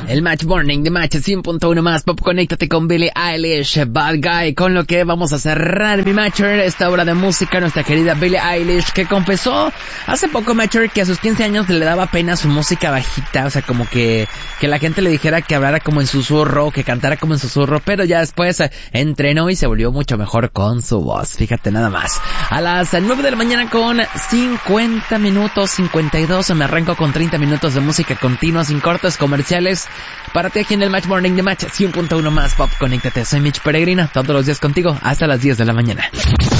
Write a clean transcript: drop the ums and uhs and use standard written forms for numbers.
El Match Morning de Match 100.1 más Pop. Conéctate con Billie Eilish, Bad Guy, con lo que vamos a cerrar mi Matcher, esta obra de música, nuestra querida Billie Eilish, que confesó hace poco, Matcher, que a sus 15 años le daba pena su música bajita, o sea, como que la gente le dijera que hablara como en susurro, que cantara como en susurro, pero ya después entrenó y se volvió mucho mejor con su voz, fíjate nada más. A las 9 de la mañana con 50 minutos, 52, me arranco con 30 minutos de música continua, sin cortes comerciales, para ti aquí en el Match Morning de Match 100.1 más Pop. Conéctate, soy Mitch Peregrino, todos los días contigo hasta las 10 de la mañana.